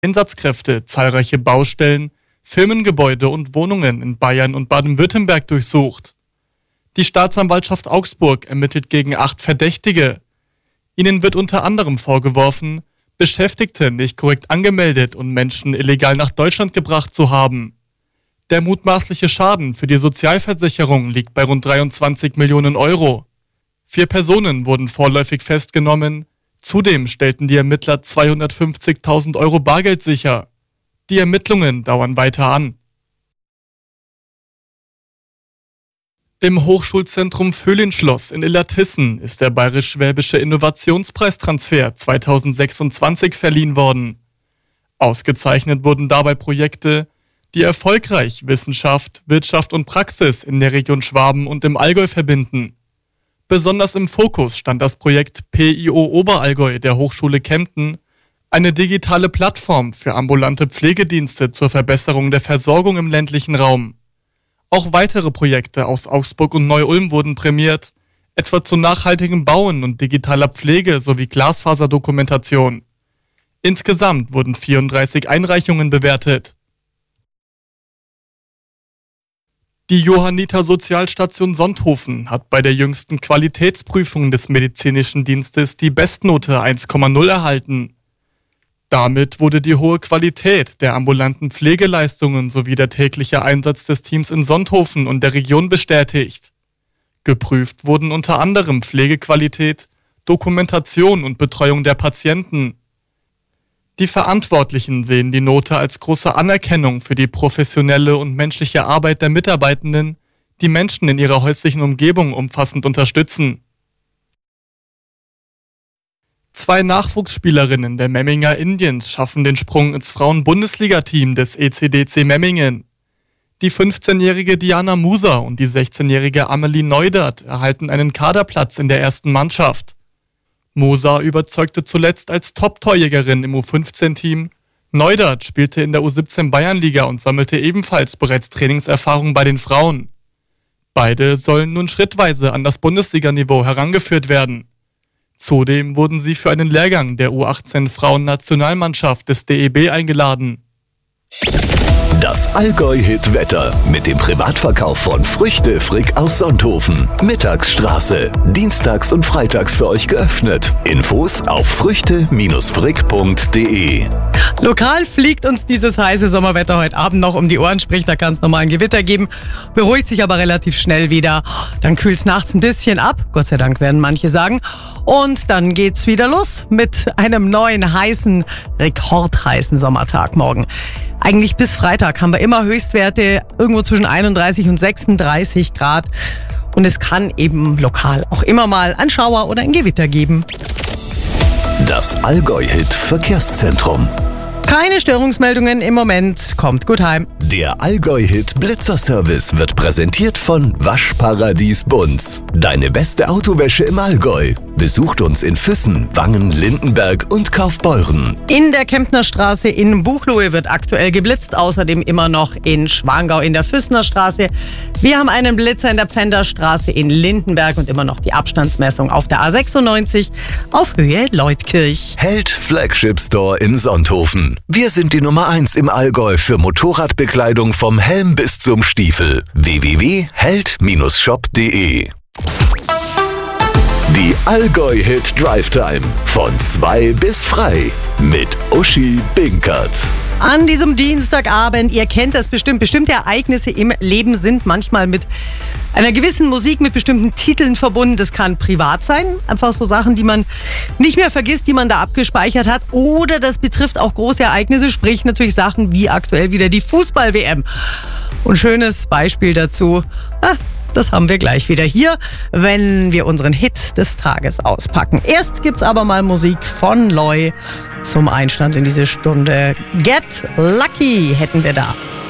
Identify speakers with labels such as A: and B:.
A: Einsatzkräfte zahlreiche Baustellen, Firmengebäude und Wohnungen in Bayern und Baden-Württemberg durchsucht. Die Staatsanwaltschaft Augsburg ermittelt gegen 8 Verdächtige. Ihnen wird unter anderem vorgeworfen, Beschäftigte nicht korrekt angemeldet und Menschen illegal nach Deutschland gebracht zu haben. Der mutmaßliche Schaden für die Sozialversicherung liegt bei rund 23 Millionen Euro. 4 Personen wurden vorläufig festgenommen. Zudem stellten die Ermittler 250.000 Euro Bargeld sicher. Die Ermittlungen dauern weiter an. Im Hochschulzentrum Föhlenschloss in Illertissen ist der Bayerisch-Schwäbische Innovationspreistransfer 2026 verliehen worden. Ausgezeichnet wurden dabei Projekte, die erfolgreich Wissenschaft, Wirtschaft und Praxis in der Region Schwaben und im Allgäu verbinden. Besonders im Fokus stand das Projekt PIO Oberallgäu der Hochschule Kempten, eine digitale Plattform für ambulante Pflegedienste zur Verbesserung der Versorgung im ländlichen Raum. Auch weitere Projekte aus Augsburg und Neu-Ulm wurden prämiert, etwa zu nachhaltigem Bauen und digitaler Pflege sowie Glasfaserdokumentation. Insgesamt wurden 34 Einreichungen bewertet. Die Johanniter Sozialstation Sonthofen hat bei der jüngsten Qualitätsprüfung des medizinischen Dienstes die Bestnote 1,0 erhalten. Damit wurde die hohe Qualität der ambulanten Pflegeleistungen sowie der tägliche Einsatz des Teams in Sonthofen und der Region bestätigt. Geprüft wurden unter anderem Pflegequalität, Dokumentation und Betreuung der Patienten. Die Verantwortlichen sehen die Note als große Anerkennung für die professionelle und menschliche Arbeit der Mitarbeitenden, die Menschen in ihrer häuslichen Umgebung umfassend unterstützen. 2 Nachwuchsspielerinnen der Memminger Indians schaffen den Sprung ins Frauen-Bundesliga-Team des ECDC Memmingen. Die 15-jährige Diana Muser und die 16-jährige Amelie Neudert erhalten einen Kaderplatz in der ersten Mannschaft. Muser überzeugte zuletzt als Top-Torjägerin im U15-Team. Neudert spielte in der U17 Bayernliga und sammelte ebenfalls bereits Trainingserfahrung bei den Frauen. Beide sollen nun schrittweise an das Bundesliganiveau herangeführt werden. Zudem wurden sie für einen Lehrgang der U18-Frauen-Nationalmannschaft des DEB eingeladen.
B: Das Allgäu-Hit-Wetter mit dem Privatverkauf von Früchte Frick aus Sonthofen. Mittagsstraße. Dienstags und freitags für euch geöffnet. Infos auf früchte-frick.de.
C: Lokal fliegt uns dieses heiße Sommerwetter heute Abend noch um die Ohren, sprich, da kann es nochmal ein Gewitter geben, beruhigt sich aber relativ schnell wieder. Dann kühlt es nachts ein bisschen ab, Gott sei Dank werden manche sagen. Und dann geht's wieder los mit einem neuen rekordheißen Sommertag morgen. Eigentlich bis Freitag haben wir immer Höchstwerte irgendwo zwischen 31 und 36 Grad. Und es kann eben lokal auch immer mal ein Schauer oder ein Gewitter geben.
B: Das Allgäu-Hit-Verkehrszentrum.
C: Keine Störungsmeldungen im Moment. Kommt gut heim.
B: Der Allgäu-Hit Blitzerservice wird präsentiert von Waschparadies Bunz. Deine beste Autowäsche im Allgäu. Besucht uns in Füssen, Wangen, Lindenberg und Kaufbeuren.
C: In der Kemptner Straße in Buchloe wird aktuell geblitzt. Außerdem immer noch in Schwangau in der Füssener Straße. Wir haben einen Blitzer in der Pfänderstraße in Lindenberg und immer noch die Abstandsmessung auf der A96 auf Höhe Leutkirch.
B: Held Flagship Store in Sonthofen. Wir sind die Nummer 1 im Allgäu für Motorradbekleidung vom Helm bis zum Stiefel. www.held-shop.de. Die Allgäu-Hit Drive Time von 2 bis frei mit Uschi Binkert.
C: An diesem Dienstagabend, ihr kennt das bestimmt, bestimmte Ereignisse im Leben sind manchmal mit einer gewissen Musik, mit bestimmten Titeln verbunden. Das kann privat sein, einfach so Sachen, die man nicht mehr vergisst, die man da abgespeichert hat. Oder das betrifft auch große Ereignisse, sprich natürlich Sachen wie aktuell wieder die Fußball-WM. Und schönes Beispiel dazu, das haben wir gleich wieder hier, wenn wir unseren Hit des Tages auspacken. Erst gibt's aber mal Musik von Loy zum Einstand in diese Stunde. Get Lucky hätten wir da.